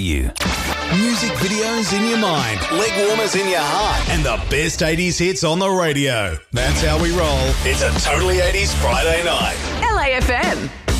You. Music videos in your mind, leg warmers in your heart, and the best 80s hits on the radio. That's how we roll. It's a Totally 80s Friday night. LAFM.